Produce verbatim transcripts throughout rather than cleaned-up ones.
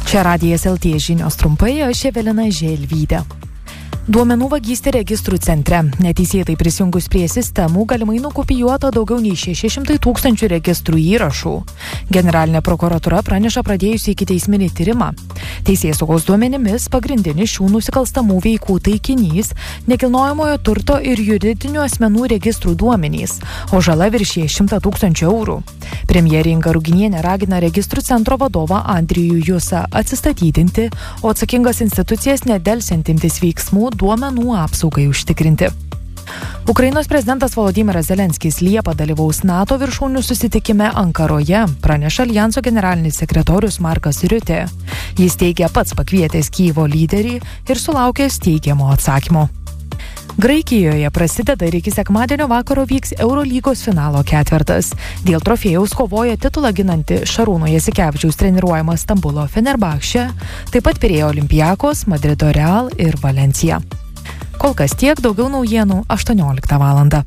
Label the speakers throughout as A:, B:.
A: Čia Radijas L T žinios trumpai, aš Evelina Želvytė. Duomenų vagystė registrų centre. Neteisėtai prisijungus prie sistemų galimai nukopijuota daugiau nei šeši šimtai tūkstančių registrų įrašų. Generalinė prokuratūra praneša pradėjusi ikiteisminį tyrimą. Teisėsaugos duomenimis pagrindinis šių nusikalstamų veikų taikinys – nekilnojamojo turto ir juridinių asmenų registrų duomenys, o žala viršija šimtą tūkstančių eurų. Premjerė Inga Ruginienė ragina registrų centro vadovą Andrijų Jusą atsistatydinti, o atsakingas institucijas nedelsiant imtis veiksmų duomenų apsaugai užtikrinti. Ukrainos prezidentas Volodymyras Zelenskis Liepą dalyvaus NATO viršūnių susitikime Ankaroje, praneša Aljanso generalinis sekretorius Markas Riutė. Jis teigia pats pakvietęs Kijevo lyderį ir sulaukęs teigiamo atsakymo. Graikijoje prasideda ir iki sekmadienio vakaro vyks Eurolygos finalo ketvertas. Dėl trofėjaus kovoja titulą ginanti Šarūno Jasikevičiaus treniruojama Stambulo Fenerbahče, taip pat Pirėjo Olympiakos, Madrido Real ir Valencija. Kol kas tiek, daugiau naujienų aštuonioliktą valandą.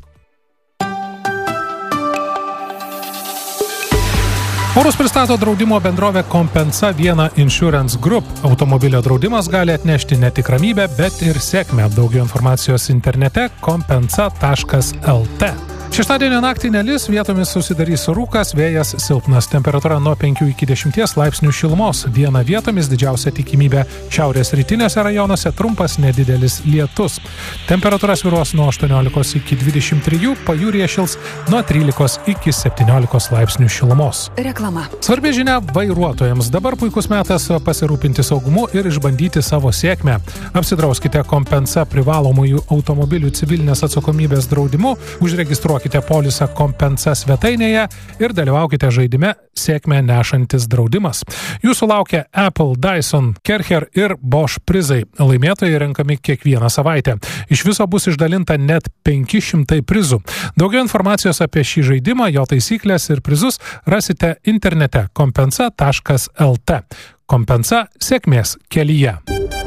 B: Orus pristato draudimo bendrovė Compensa Vienna Insurance Group. Automobilio draudimas gali atnešti ne tik ramybę, bet ir sėkmę. Daugiau informacijos internete compensa taškas el t. Šeštadienio naktį nelis, vietomis susidarys rūkas, vėjas silpnas, temperatūra nuo penkių iki dešimties laipsnių šilumos. Dieną vietomis didžiausia tikimybė šiaurės rytiniuose rajonuose trumpas nedidelis lietus. Temperatūra svyruos nuo aštuoniolikos iki dvidešimt trijų, pajūryje šils nuo trylikos iki septyniolikos laipsnių šilumos.
C: Reklama.
B: Svarbi žinia vairuotojams. Dabar puikus metas pasirūpinti saugumu ir išbandyti savo sėkmę. Apsidrauskite Compensa privalomųjų automobilių civilinės atsakomybės draudimu, užregistruokite polisą Compensa svetainėje ir dalyvaukite žaidime Sėkmę nešantis draudimas. Jūsų laukia Apple, Dyson, Kercher ir Bosch prizai. Laimėtojai renkami kiekvieną savaitę. Iš viso bus išdalinta net penki šimtai prizų. Daugiau informacijos apie šį žaidimą, jo taisyklės ir prizus rasite internete compensa taškas el t. Compensa sėkmės kelyje.